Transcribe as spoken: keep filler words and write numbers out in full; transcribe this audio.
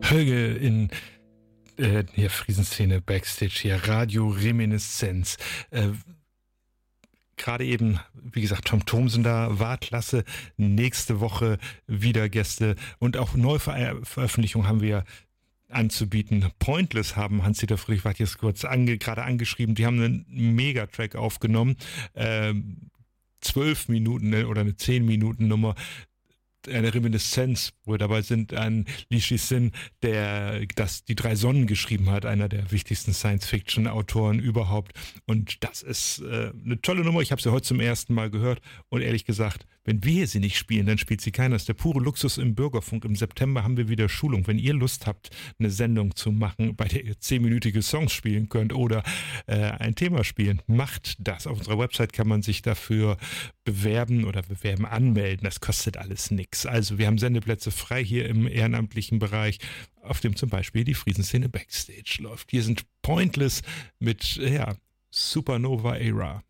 Höge in äh, hier Friesenszene Backstage, hier Radio Reminiszenz. Äh, Gerade eben, wie gesagt, Tom Thomsen da, war klasse. Nächste Woche wieder Gäste und auch Neuveröffentlichungen haben wir anzubieten. Pointless haben Hans-Dieter Friedrich war jetzt kurz ange, gerade angeschrieben. Die haben einen Megatrack aufgenommen. Ähm, zwölf Minuten oder eine zehn Minuten Nummer. Eine Reminiszenz, wo wir dabei sind, an Lee Shi-sin, der das die drei Sonnen geschrieben hat, einer der wichtigsten Science-Fiction-Autoren überhaupt. Und das ist äh, eine tolle Nummer. Ich habe sie heute zum ersten Mal gehört und ehrlich gesagt, wenn wir sie nicht spielen, dann spielt sie keiner. Das ist der pure Luxus im Bürgerfunk. Im September haben wir wieder Schulung. Wenn ihr Lust habt, eine Sendung zu machen, bei der ihr zehnminütige Songs spielen könnt oder äh, ein Thema spielen, macht das. Auf unserer Website kann man sich dafür bewerben oder bewerben, anmelden. Das kostet alles nichts. Also wir haben Sendeplätze frei hier im ehrenamtlichen Bereich, auf dem zum Beispiel die Friesenszene Backstage läuft. Hier sind Pointless mit ja, Supernova Era.